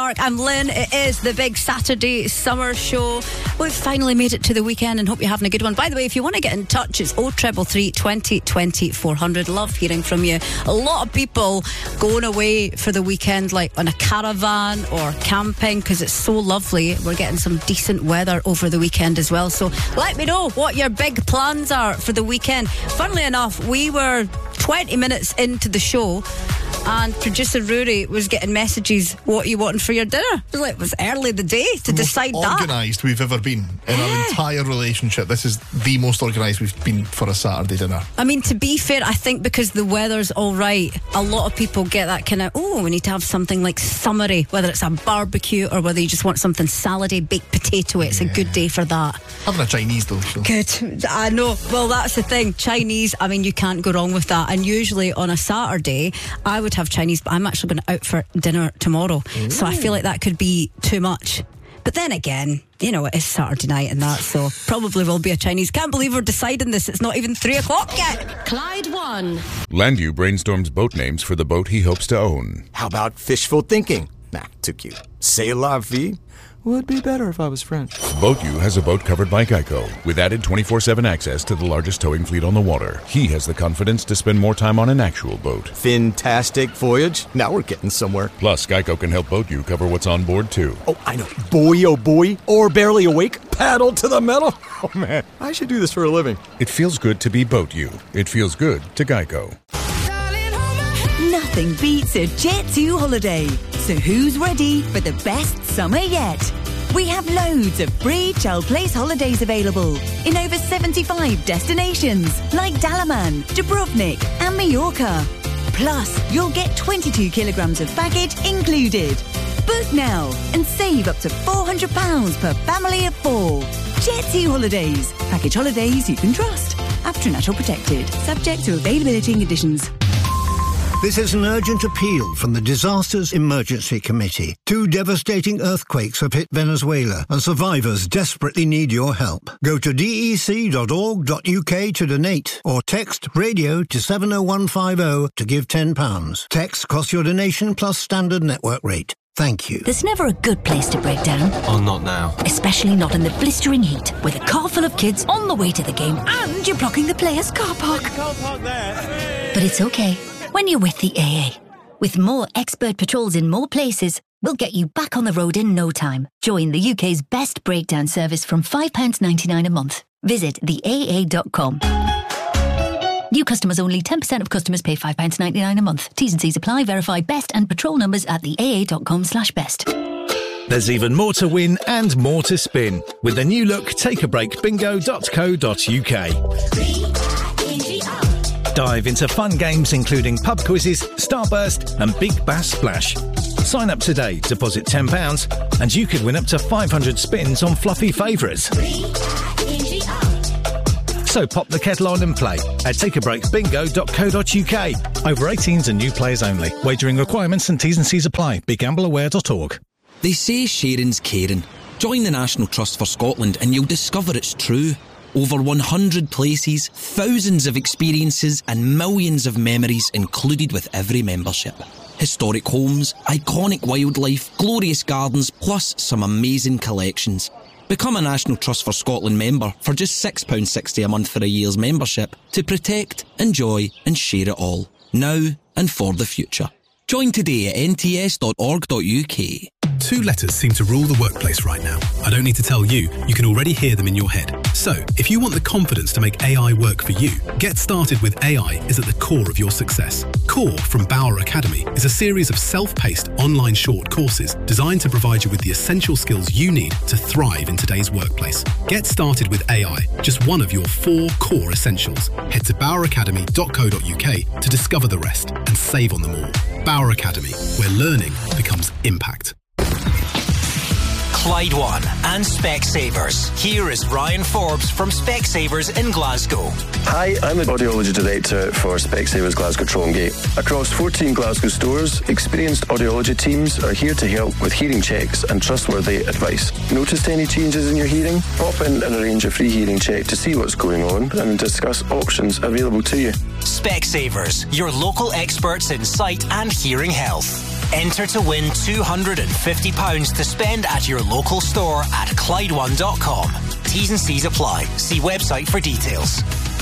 Mark. I'm Lynn. It is the big Saturday summer show. We've finally made it to the weekend and hope you're having a good one. By the way, if you want to get in touch, it's 0333 20 20 400. Love hearing from you. A lot of people going away for the weekend, like on a caravan or camping, because it's so lovely. We're getting some decent weather over the weekend as well. So let me know what your big plans are for the weekend. Funnily enough, we were 20 minutes into the show and producer Rory was getting messages, what are you wanting for your dinner? It was early in the day to decide that. Most organised we've ever been in our entire relationship. This is the most organised we've been for a Saturday dinner. I mean, to be fair, I think because the weather's all right, a lot of people get that kind of, we need to have something like summery, whether it's a barbecue or whether you just want something salady, baked potato. It's a good day for that. Having a Chinese though. So. Good. I know. Well, that's the thing. Chinese, I mean, you can't go wrong with that. And usually on a Saturday, I would have Chinese, but I'm actually going out for dinner tomorrow. Ooh. So I feel like that could be too much. But then again, you know, it is Saturday night and that, so probably will be a Chinese. Can't believe we're deciding this. It's not even 3 o'clock yet. Clyde 1. Landu brainstorms boat names for the boat he hopes to own. How about fishful thinking? Nah, too cute. C'est la vie? Would be better if I was French. BoatU has a boat covered by Geico, with added 24/7 access to the largest towing fleet on the water. He has the confidence to spend more time on an actual boat. Fantastic voyage. Now we're getting somewhere. Plus, Geico can help BoatU cover what's on board, too. Oh, I know. Boy, oh boy. Or barely awake. Paddle to the metal. Oh, man. I should do this for a living. It feels good to be BoatU. It feels good to Geico. Nothing beats a Jet2 holiday. So who's ready for the best summer yet? We have loads of free child place holidays available in over 75 destinations like Dalaman, Dubrovnik and Mallorca. Plus, you'll get 22 kilograms of baggage included. Book now and save up to £400 per family of 4. Jet2 Holidays. Package holidays you can trust. After Natural Protected. Subject to availability and conditions. This is an urgent appeal from the Disasters Emergency Committee. 2 devastating earthquakes have hit Venezuela and survivors desperately need your help. Go to dec.org.uk to donate or text radio to 70150 to give £10. Text costs your donation plus standard network rate. Thank you. There's never a good place to break down. Oh, not now. Especially not in the blistering heat, with a car full of kids on the way to the game and you're blocking the players' car park. You can't park there. But it's okay when you're with the AA. With more expert patrols in more places, we'll get you back on the road in no time. Join the UK's best breakdown service from £5.99 a month. Visit theaa.com. New customers only. 10% of customers pay £5.99 a month. T's and C's apply. Verify best and patrol numbers at theaa.com/best. There's even more to win and more to spin with the new look takeabreakbingo.co.uk. Dive into fun games including pub quizzes, Starburst and Big Bass Splash. Sign up today, deposit £10 and you could win up to 500 spins on fluffy favourites. So pop the kettle on and play at takeabreakbingo.co.uk. Over 18s and new players only. Wagering requirements and T's and C's apply. BeGambleAware.org. They say sharing's caring. Join the National Trust for Scotland and you'll discover it's true. Over 100 places, thousands of experiences and millions of memories included with every membership. Historic homes, iconic wildlife, glorious gardens, plus some amazing collections. Become a National Trust for Scotland member for just £6.60 a month for a year's membership to protect, enjoy and share it all, now and for the future. Join today at nts.org.uk. 2 letters seem to rule the workplace right now. I don't need to tell you, you can already hear them in your head. So, if you want the confidence to make AI work for you, Get Started with AI is at the core of your success. Core from Bauer Academy is a series of self-paced online short courses designed to provide you with the essential skills you need to thrive in today's workplace. Get Started with AI, just one of your 4 core essentials. Head to boweracademy.co.uk to discover the rest and save on them all. Bauer Academy, where learning becomes impact. Clyde 1 and Specsavers. Here is Ryan Forbes from Specsavers in Glasgow. Hi, I'm the audiology director for Specsavers Glasgow Trongate. Across 14 Glasgow stores, experienced audiology teams are here to help with hearing checks and trustworthy advice. Noticed any changes in your hearing? Pop in and arrange a free hearing check to see what's going on and discuss options available to you. Specsavers, your local experts in sight and hearing health. Enter to win £250 to spend at your local store at ClydeOne.com. T's and C's apply. See website for details.